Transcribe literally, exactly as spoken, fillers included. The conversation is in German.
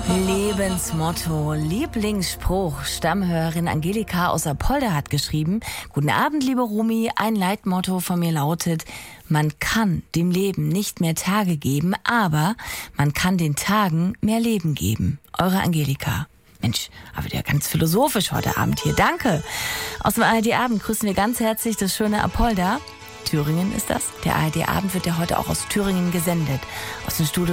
Lebensmotto, Lieblingsspruch. Stammhörerin Angelika aus Apolda hat geschrieben: Guten Abend, liebe Rumi. Ein Leitmotto von mir lautet: Man kann dem Leben nicht mehr Tage geben, aber man kann den Tagen mehr Leben geben. Eure Angelika. Mensch, aber wieder ganz philosophisch heute Abend hier. Danke. Aus dem A R D-Abend grüßen wir ganz herzlich das schöne Apolda. Thüringen ist das. Der A R D-Abend wird ja heute auch aus Thüringen gesendet. Aus dem Studio